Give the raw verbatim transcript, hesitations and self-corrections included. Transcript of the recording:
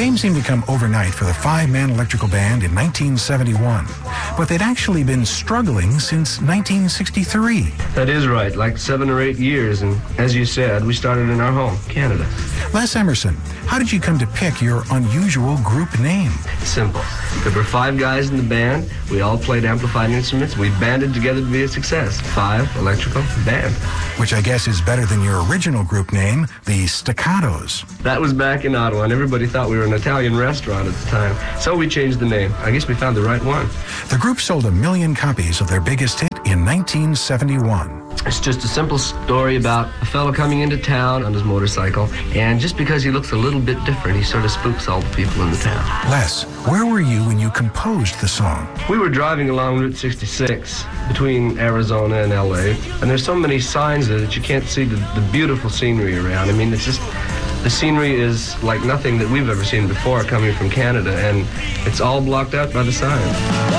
Fame seemed to come overnight for the five-man electrical band in nineteen seventy-one, but they'd actually been struggling since nineteen sixty-three. That is right, like seven or eight years, and as you said, we started in our home, Canada. Les Emerson, how did you come to pick your unusual group name? Simple. There were five guys in the band. We all played amplified instruments. We banded together to be a success. Five Electrical Band. Which I guess is better than your original group name, the Staccatos. That was back in Ottawa, and everybody thought we were an Italian restaurant at the time. So we changed the name. I guess we found the right one. The group sold a million copies of their biggest hit in nineteen seventy-one. It's just a simple story about a fellow coming into town on his motorcycle, and just because he looks a little bit different, he sort of spooks all the people in the town. Les, where were you when you composed the song? We were driving along Route sixty-six between Arizona and L A, and there's so many signs there that you can't see the, the beautiful scenery around. I mean, it's just, the scenery is like nothing that we've ever seen before coming from Canada, and it's all blocked out by the signs.